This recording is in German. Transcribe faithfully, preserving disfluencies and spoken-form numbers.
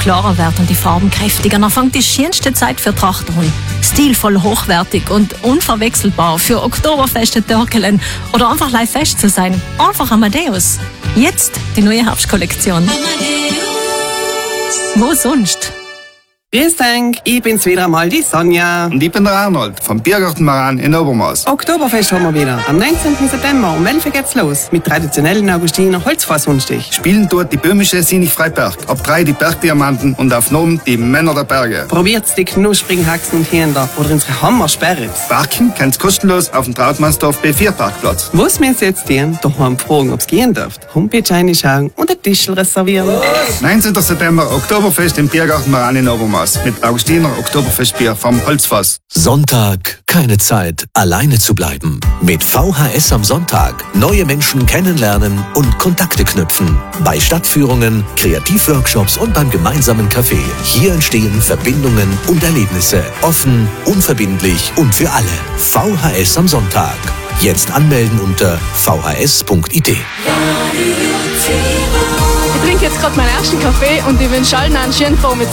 klarer wird und die Farben kräftiger. Dann fängt die schönste Zeit für Trachter an. Stilvoll, hochwertig und unverwechselbar für Oktoberfeste Törkelen oder einfach live fest zu sein. Einfach Amadeus. Jetzt die neue Herbstkollektion. Wo sonst? Grüß dich, ich bin's wieder einmal, die Sonja. Und ich bin der Arnold vom Biergarten Maran in Obermaß. Oktoberfest haben wir wieder. Am neunzehnten September um elf Uhr geht's los. Mit traditionellen Augustiner Holzfassundstich. Spielen dort die böhmische Sinich Freiberg. Ab drei die Bergdiamanten und auf Nomen die Männer der Berge. Probiert's die knusprigen Haxen und Händler oder unsere Hammersperre. Parken kannst kostenlos auf dem Trautmannsdorf B vier Parkplatz. Was müssen jetzt gehen? Daheim fragen, ob's gehen darf. Homepage reinschauen und ein Tischl reservieren. neunzehnten September Oktoberfest im Biergarten Maran in Obermaß. Mit Augustiner Oktoberfestbier vom Holzfass. Sonntag, keine Zeit, alleine zu bleiben. Mit V H S am Sonntag. Neue Menschen kennenlernen und Kontakte knüpfen. Bei Stadtführungen, Kreativworkshops und beim gemeinsamen Café. Hier entstehen Verbindungen und Erlebnisse. Offen, unverbindlich und für alle. V H S am Sonntag. Jetzt anmelden unter v h s punkt i t. Ich trinke jetzt gerade meinen ersten Kaffee und ich wünsche allen einen schönen Vormittag.